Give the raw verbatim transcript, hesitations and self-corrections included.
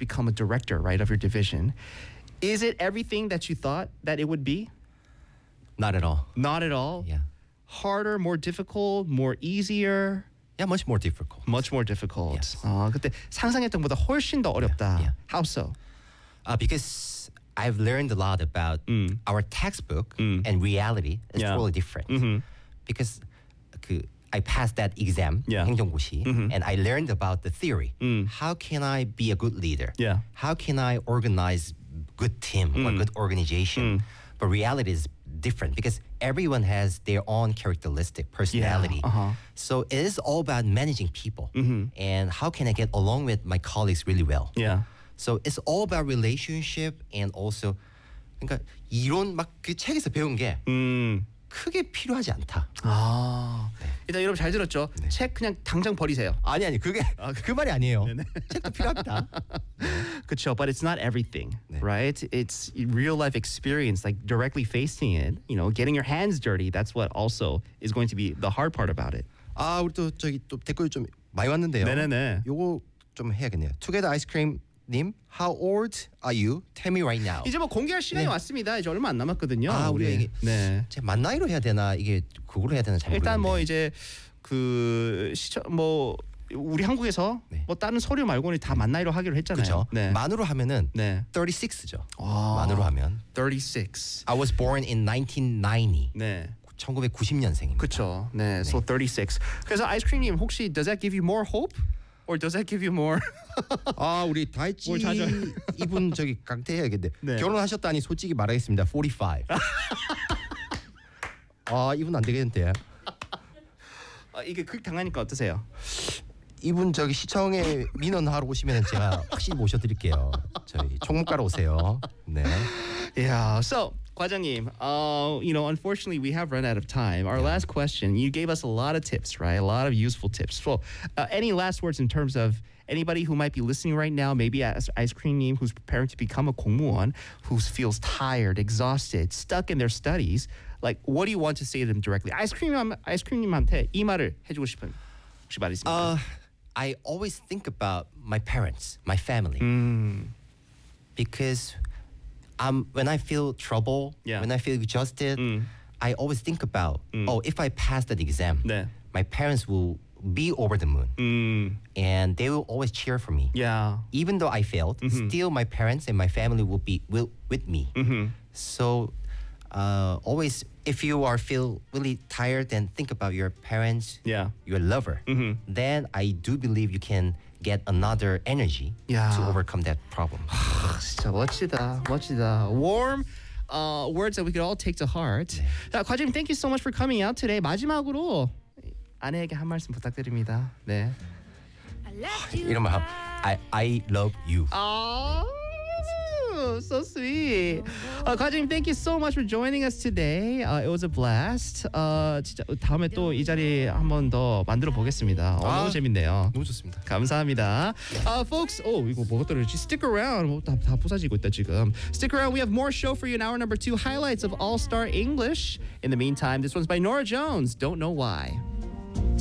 become a director, right, of your division. Is it everything that you thought that it would be? Not at all. Not at all? Yeah. Harder, more difficult, more easier? Yeah, much more difficult. Much more difficult. Yes. 아, 그때 상상했던 것보다 훨씬 더 어렵다. Yeah, yeah. How so? Uh, because I've learned a lot about 음. our textbook 음. and reality is Yeah. totally different. Mhm. Because 그, I passed that exam, Yeah. 행정고시, Mhm. and I learned about the theory. 음. How can I be a good leader? Yeah. How can I organize good team or 음. good organization? 음. But reality is different because everyone has their own characteristic personality. Yeah, uh-huh. So it is all about managing people Mhm. and how can I get along with my colleagues really well. Yeah. So it's all about relationship and also 그러니까 이론 막 그 책에서 배운 게 음. 크게 필요하지 않다. 아. 일단 여러분 잘 들었죠? 네. 책 그냥 당장 버리세요. 아니 아니 그게 그 말이 아니에요. 네네. 책도 필요합니다. 그쵸, but it's not everything, 네. right? It's real life experience, like directly facing it, you know, getting your hands dirty. That's what also is going to be the hard part about it. 아 우리 또 저기 또 댓글 좀 많이 왔는데요. 네네네. 요거 좀 해야겠네요. 투게더 아이스크림 님, how old are you? Tell me right now. 이제 뭐 공개할 시간이 네. 왔습니다. 이제 얼마 안 남았거든요. 아, 우리가 이게 네. 제가 만 나이로 해야 되나 이게 그걸로 해야 되나 잘 일단 뭐 모르겠는데. 이제 그 시청 뭐 우리 한국에서 네. 뭐 다른 서류 말고는 다 만 나이로 하기로 했잖아요. 그렇죠. 네. 만으로 하면은 네. thirty-six죠. 아. 만으로 하면. thirty-six. I was born in nineteen ninety. 네. 천구백구십 년생입니다. 그렇죠. 네. So thirty-six. 그래서 아이스크림님 혹시 does that give you more hope? Or does that give you more? 아 우리 다이치 뭘 자주- 이분 저기 강퇴해야겠네. 네. 결혼하셨다니 솔직히 말하겠습니다. forty-five. 아 이분 안 되겠는데. 아, 이게 극 당하니까 어떠세요? 이분 저기 시청에 민원하러 오시면 제가 확실히 모셔드릴게요. 저희 총무과로 오세요. 네. Yeah. So, 과장님, uh, you know, unfortunately, we have run out of time. Our last question, you gave us a lot of tips, right? A lot of useful tips. So, uh, any last words in terms of anybody who might be listening right now, maybe as ice cream 님 who's preparing to become a 공무원, who feels tired, exhausted, stuck in their studies, like, what do you want to say to them directly? ice cream, ice cream님한테 이 말을 해주고 싶은 혹시 말 있습니까? Uh, I always think about my parents, my family, 음, because um, when I feel trouble, Yeah. when I feel exhausted, 음. I always think about, 음. oh, if I pass that exam, 네. my parents will be over the moon, 음, and they will always cheer for me. yeah. Even though I failed, Mhm. still my parents and my family will be will with me. Mhm. So, uh, always, if you are feel really tired, then think about your parents, Yeah. your lover. Mhm. Then I do believe you can get another energy Yeah. to overcome that problem. 진짜 멋지다, 멋지다. Warm uh, words that we could all take to heart. 자, 과장님, thank you so much for coming out today. 마지막으로 아내에게 한 말씀 부탁드립니다. 네. 이런 말 함- I I love you. Oh, so sweet. Uh, 과장님, thank you so much for joining us today. Uh, it was a blast. Uh, 진짜 다음에 또 이 자리 한 번 더 만들어 보겠습니다. 어, 너무 아. 재밌네요. 너무 좋습니다. 감사합니다. Uh, folks, oh, 이거 뭐가 떨어졌지? Stick around. 뭐, 다, 다 부사지고 있다 지금. Stick around. We have more show for you in hour number two. Highlights of All Star English. In the meantime, this one's by Nora Jones. Don't know why.